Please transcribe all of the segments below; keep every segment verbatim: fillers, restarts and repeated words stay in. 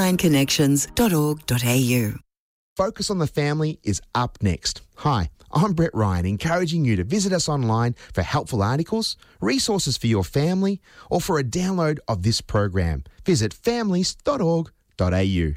lifeline connections dot org dot a u. Focus on the Family is up next. Hi, I'm Brett Ryan, encouraging you to visit us online for helpful articles, resources for your family, or for a download of this program. Visit families dot org dot a u.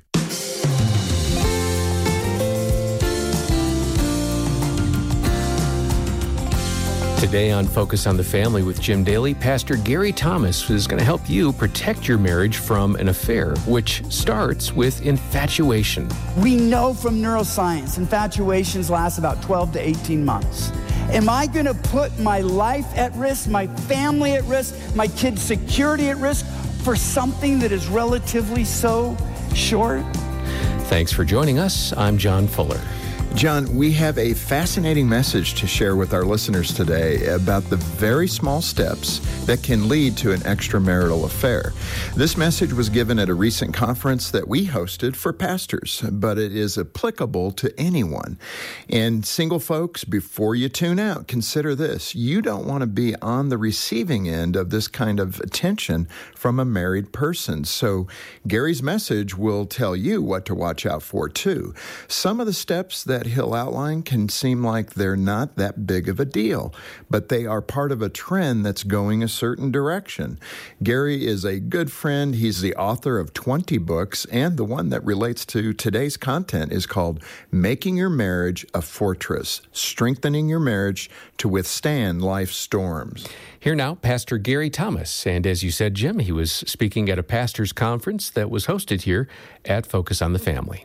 Today on Focus on the Family with Jim Daly, Pastor Gary Thomas is going to help you protect your marriage from an affair, which starts with infatuation. We know from neuroscience, infatuations last about twelve to eighteen months. Am I going to put my life at risk, my family at risk, my kids' security at risk for something that is relatively so short? Thanks for joining us. I'm John Fuller. John, we have a fascinating message to share with our listeners today about the very small steps that can lead to an extramarital affair. This message was given at a recent conference that we hosted for pastors, but it is applicable to anyone. And single folks, before you tune out, consider this. You don't want to be on the receiving end of this kind of attention from a married person. So Gary's message will tell you what to watch out for, too. Some of the steps that he'll outline can seem like they're not that big of a deal, but they are part of a trend that's going a certain direction. Gary is a good friend. He's the author of twenty books, and the one that relates to today's content is called Making Your Marriage a Fortress, Strengthening Your Marriage to Withstand Life's Storms. Here now, Pastor Gary Thomas. And as you said, Jim, he was speaking at a pastor's conference that was hosted here at Focus on the Family.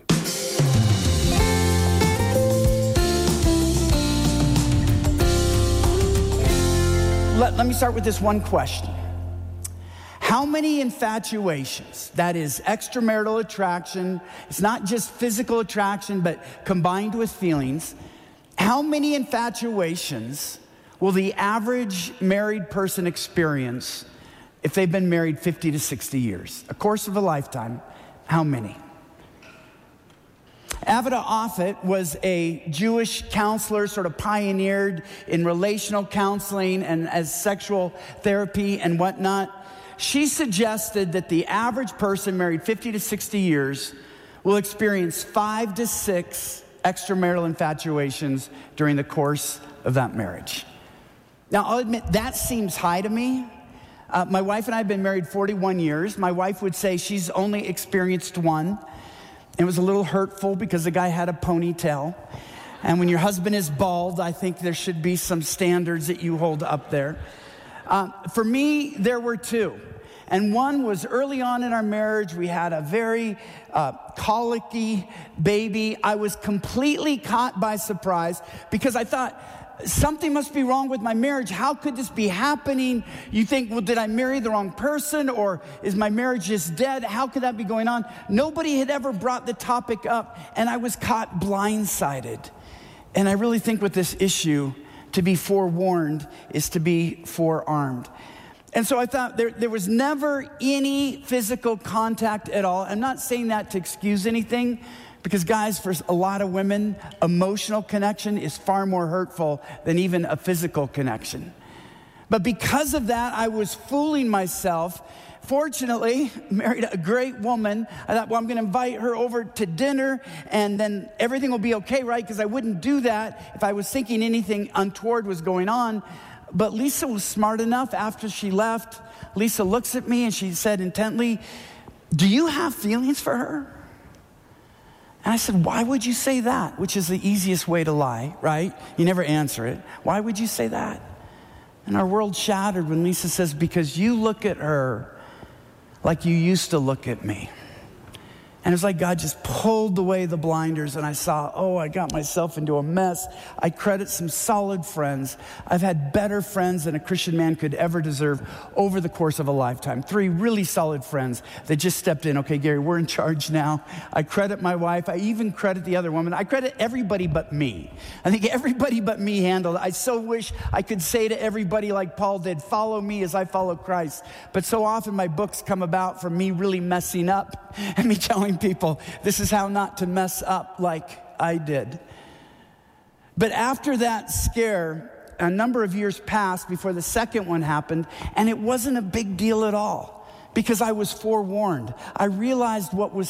Let, let me start with this one question. How many infatuations, that is extramarital attraction, it's not just physical attraction, but combined with feelings, how many infatuations will the average married person experience if they've been married fifty to sixty years? A course of a lifetime, how many? Avida Offit was a Jewish counselor, sort of pioneered in relational counseling and as sexual therapy and whatnot. She suggested that the average person married fifty to sixty years will experience five to six extramarital infatuations during the course of that marriage. Now, I'll admit, that seems high to me. Uh, my wife and I have been married forty-one years. My wife would say she's only experienced one. It was a little hurtful because the guy had a ponytail. And when your husband is bald, I think there should be some standards that you hold up there. Uh, for me, there were two. And one was early on in our marriage. We had a very uh, colicky baby. I was completely caught by surprise because I thought, something must be wrong with my marriage. How could this be happening? You think, well, did I marry the wrong person, or is my marriage just dead? How could that be going on? Nobody had ever brought the topic up, and I was caught blindsided. And I really think with this issue, to be forewarned is to be forearmed. And so I thought there, there was never any physical contact at all. I'm not saying that to excuse anything, because guys, for a lot of women, emotional connection is far more hurtful than even a physical connection. But because of that, I was fooling myself. Fortunately, married a great woman. I thought, well, I'm going to invite her over to dinner, and then everything will be okay, right? Because I wouldn't do that if I was thinking anything untoward was going on. But Lisa was smart enough. After she left, Lisa looks at me and she said intently, "Do you have feelings for her?" And I said, "Why would you say that?" Which is the easiest way to lie, right? You never answer it. Why would you say that? And our world shattered when Lisa says, "Because you look at her like you used to look at me." And it's like God just pulled away the blinders, and I saw, oh, I got myself into a mess. I credit some solid friends. I've had better friends than a Christian man could ever deserve over the course of a lifetime. Three really solid friends that just stepped in. Okay, Gary, we're in charge now. I credit my wife. I even credit the other woman. I credit everybody but me. I think everybody but me handled it. I so wish I could say to everybody like Paul did, follow me as I follow Christ. But so often my books come about from me really messing up and me telling people, this is how not to mess up like I did. But after that scare, a number of years passed before the second one happened, and it wasn't a big deal at all because I was forewarned. I realized what was